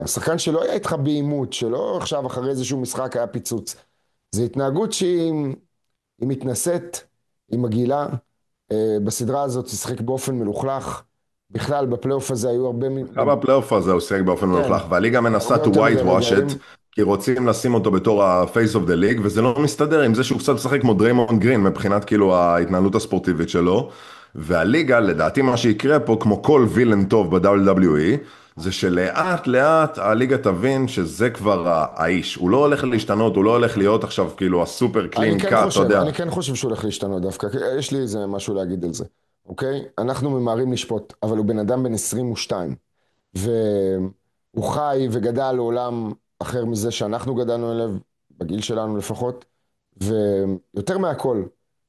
השחקן שלא היה איתך באימות, שלא עכשיו אחרי איזשהו משחק היה פיצוץ. זה התנהגות היא מתנשאת, היא מגעילה. בסדרה הזאת שיחק באופן מלוכלך. בכלל, בפלייאוף הזה היו הרבה... גם בפלייאוף הזה הוא שיחק באופן כן, מלוכלך, והליגה מנסה הרבה to יותר מדי whitewash it, רגעים. כי רוצים לשים אותו בתור ה-face of the league, וזה לא מסתדר עם זה שהוא קצת משחק כמו דריימונד גרין, מבחינת כאילו ההתנהלות הספורטיבית שלו, והליגה, לדעתי מה שיקרה פה, כמו כל וילן טוב ב-WWE, זה שלאט לאט הליגה תבין שזה כבר האיש, הוא לא הולך להשתנות, הוא לא הולך להיות עכשיו כאילו הסופר קלין קאט, אתה יודע. אני כן חושב שהוא הולך להשתנות דווקא. יש לי איזה משהו להגיד על זה, אוקיי? אנחנו ממהרים לשפוט, אבל הוא בן אדם בן 22. והוא חי וגדל לעולם אחר מזה שאנחנו גדלנו אליו, בגיל שלנו לפחות, ויותר מהכל,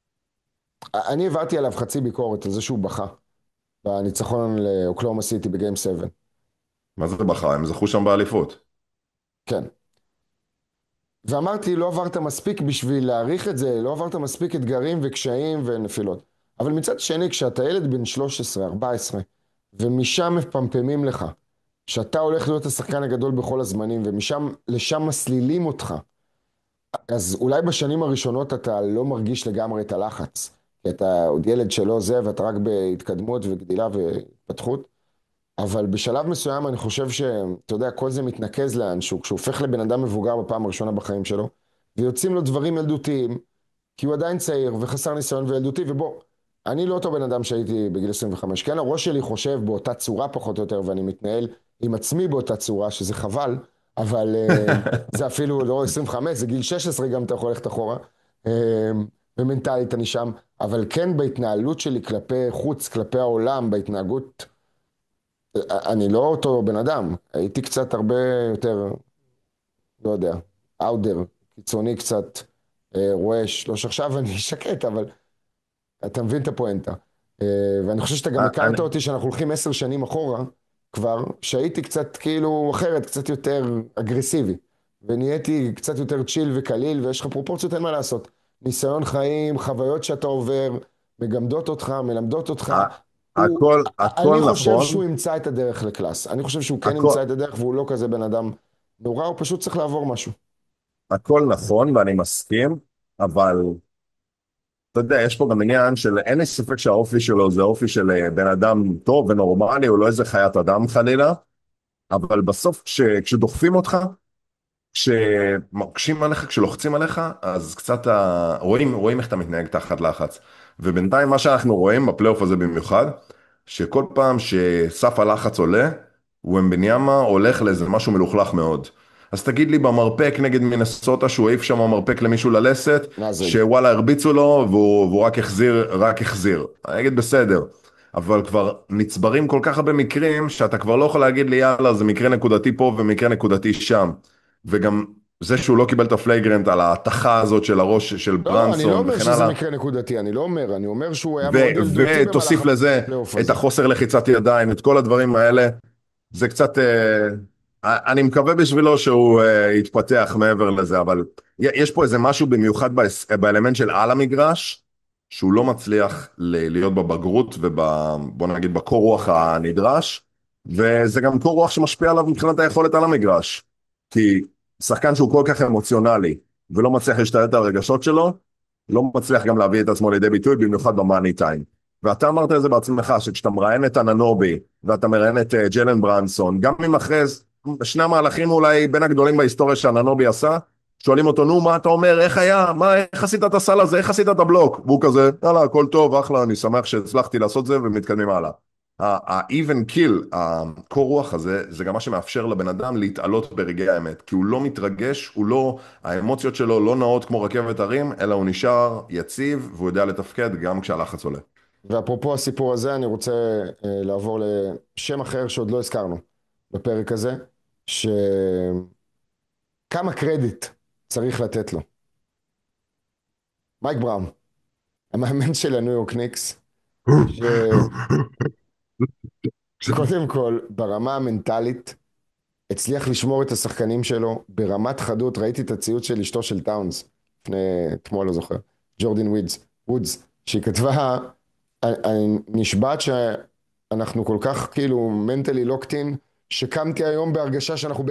אני הבאתי עליו חצי ביקורת על זה שהוא בכה בניצחון לאוקלאומה סיטי בגיים 7. מה זה בחר? הם זכו שם באליפות. כן. ואמרתי, לא עברת מספיק בשביל להעריך את זה, לא עברת מספיק אתגרים וקשיים ונפילות. אבל מצד שני, כשאתה ילד בן 13, 14, ומשם מפמפמים לך, שאתה הולך להיות השחקן הגדול בכל הזמנים, ומשם, לשם מסלילים אותך, אז אולי בשנים הראשונות אתה לא מרגיש לגמרי את הלחץ. כי אתה עוד ילד שלא זה, ואתה רק בהתקדמות וגדילה והתפתחות. אבל בשלב מסוים אני חושב שאתה יודע, כל זה מתנקז לאנשהו, כשהוא הופך לבן אדם מבוגר בפעם הראשונה בחיים שלו, ויוצאים לו דברים ילדותיים, כי הוא עדיין צעיר וחסר ניסיון וילדותי, ובוא, אני לא אותו בן אדם שהייתי בגיל 25, כן, הראש שלי חושב באותה צורה פחות או יותר, ואני מתנהל עם עצמי באותה צורה, שזה חבל, אבל זה אפילו לא 25, זה גיל 16 גם אתה יכול ללכת אחורה, ומנטלית אני שם, אבל כן בהתנהלות שלי כלפי חוץ, כלפי העולם, בהתנהגות, אני לא אותו בן אדם, הייתי קצת הרבה יותר, לא יודע, אאודר, קיצוני קצת, רועש, לא שעכשיו אני שקט, אבל אתה מבין את הפואנטה. ואני חושב שאתה גם הכרת אותי שאנחנו הולכים 10 שנים אחורה, כבר, שהייתי קצת כאילו אחרת, קצת יותר אגרסיבי, ונהייתי קצת יותר צ'יל וקליל, ויש לך פרופורציות, אין מה לעשות. ניסיון חיים, חוויות שאתה עובר, מגמדות אותך, מלמדות אותך. אני הכל חושב שהוא נכון, ימצא את הדרך לקלאס. אני חושב שהוא כן הכל, ימצא את הדרך, והוא לא כזה בן אדם נורא, הוא פשוט צריך לעבור משהו. הכל נכון ואני מסכים, אבל אתה יודע, יש פה גם עניין של אין לי ספק שהאופי שלו זה אופי של בן אדם טוב ונורמלי, הוא לא איזה חיית אדם חלילה, אבל בסוף כשדוחפים אותך, כשמקשים עליך, כשלוחצים עליך, אז קצת רואים איך אתה מתנהג תחת לחץ. ובינתיים מה שאנחנו רואים בפלייאוף הזה במיוחד, שכל פעם שסף הלחץ עולה, ומבניאמה הולך לאיזה משהו מלוכלך מאוד. אז תגיד לי במרפק נגד מינסוטה שהוא העיף שם מרפק למישהו ללסת, נזל. שוואלה הרביצו לו והוא רק החזיר. אני אגיד בסדר. אבל כבר נצברים כל כך הרבה מקרים שאתה כבר לא יכול להגיד לי יאללה זה מקרה נקודתי פה ומקרה נקודתי שם. וגם זה שהוא לא קיבל את הפלייגרנט על ההתכה הזאת של הראש של לא, אני לא ברנסון אומר וכן שזה הלאה, מקרה נקודתי, אני לא אומר, אני אומר שהוא היה מאוד ילדותי במהלך ותוסיף לזה הפלייאוף את הזה. החוסר לחיצת ידיים, את כל הדברים האלה, זה קצת, אני מקווה בשבילו שהוא יתפתח מעבר לזה, אבל יש פה איזה משהו במיוחד באלמנט של על המגרש, שהוא לא מצליח להיות בבגרות ובוא נגיד בקור רוח הנדרש, וזה גם קור רוח שמשפיע עליו מבחינת היכולת על המגרש. כי שחקן שהוא כל כך אמוציונלי ולא מצליח להשתלט על הרגשות שלו, לא מצליח גם להביא את עצמו לידי ביטוי, במיוחד במאני טיים. ואתה אמרת את זה בעצמך, שכשאתה מראיין את אננובי, ואתה מראיין את ג'לן ברנסון, גם אם אחרי שני המהלכים אולי בין הגדולים בהיסטוריה שאננובי עשה, שואלים אותו, נו, מה אתה אומר, איך היה, איך עשית את הסל הזה, איך עשית את הבלוק? והוא כזה, יאללה, הכל טוב, אחלה, אני שמח שהצלחתי לעשות זה, ומתקדמים הלאה. ה-even kill, הקור רוח הזה, זה גם מה שמאפשר לבן אדם להתעלות ברגעי האמת, כי הוא לא מתרגש, האמוציות שלו לא נעות כמו רכבת הרים, אלא הוא נשאר יציב, והוא יודע לתפקד גם כשהלחץ עולה. ואפרופו הסיפור הזה, אני רוצה לעבור לשם אחר שעוד לא הזכרנו בפרק הזה, שכמה קרדיט צריך לתת לו. מייק בראון, המאמן של הניו יורק ניקס, שקודם כל, ברמה המנטלית, הצליח לשמור את השחקנים שלו ברמת חדות. ראיתי את הציוץ של אשתו של טאונס, אתמול לא זוכר, ג'ורדין וודס, שהיא כתבה, אני נשבעת שאנחנו כל כך כאילו מנטלי לוקטין, שקמתי היום בהרגשה שאנחנו